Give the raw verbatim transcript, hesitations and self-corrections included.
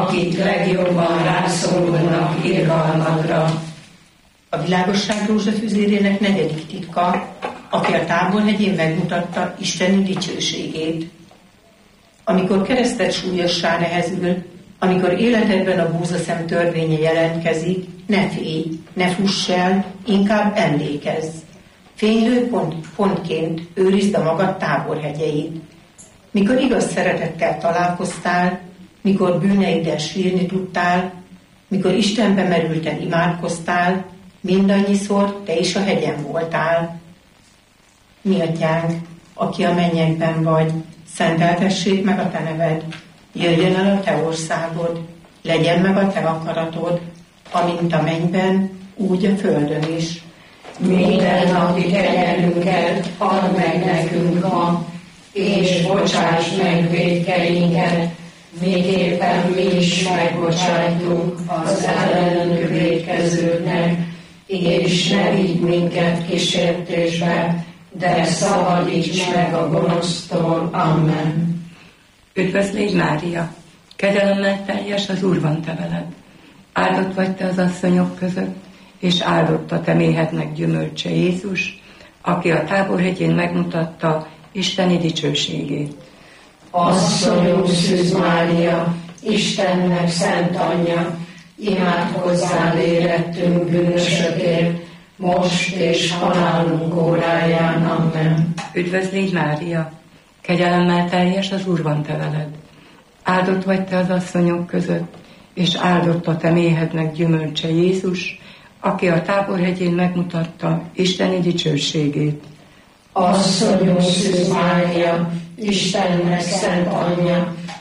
akik legjobban rászorulnak irgalmadra. A világosság rózsafüzérének negyedik titka, aki a Táborhegyén megmutatta isteni dicsőségét. Amikor kereszted súlyossá nehezül, amikor életedben a búzaszem törvénye jelentkezik, ne félj, ne fuss el, inkább emlékezz. Fénylő pont, pontként őrizd a magad táborhegyeit. Mikor igaz szeretettel találkoztál, mikor bűneiddel sírni tudtál, mikor Istenbe merülten imádkoztál, mindannyiszor te is a hegyen voltál. Mi atyánk, aki a mennyekben vagy, szenteltessék meg a te neved, jöjjön el a te országod, legyen meg a te akaratod, amint a mennyben, úgy a földön is. Minden napi kenyerünket add meg nekünk ma, és bocsáss meg vétkeinket, miképpen mi is megbocsájtunk az ellenünk vétkezőknek, és ne vigy minket kísértésbe, de szabadíts meg a gonosztól. Amen. Üdvözlégy Mária! Kegyelemmel teljes, az Úr van te veled. Áldott vagy te az asszonyok között, és áldott a te méhednek gyümölcse Jézus, aki a Táborhegyén megmutatta isteni dicsőségét. Asszonyunk Szűz Mária, Istennek szent anyja, imádkozzál érettünk bűnösökért, most és halálunk óráján. Amen. Üdvözlégy Mária! Kegyelemmel teljes, az Úr van te veled. Áldott vagy te az asszonyok között, és áldott a te méhednek gyümölcse Jézus, aki a Táborhegyén megmutatta isteni dicsőségét. Asszonyunk Szűz Mária, Istennek szent anyja,